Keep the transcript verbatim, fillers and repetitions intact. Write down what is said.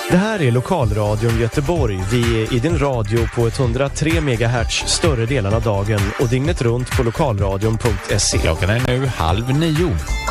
Det här är Lokalradion Göteborg. Vi är i din radio på etthundratre megahertz större delen av dagen och dygnet runt på lokalradion punkt se. Klockan är nu halv nio.